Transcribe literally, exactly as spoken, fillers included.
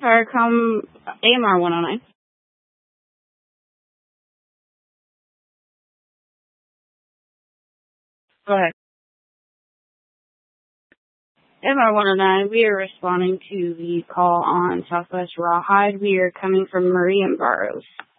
Firecom A M R one oh nine. Go ahead. A M R one oh nine, we are responding to the call on Southwest Rawhide. We are coming from Marion Barrows.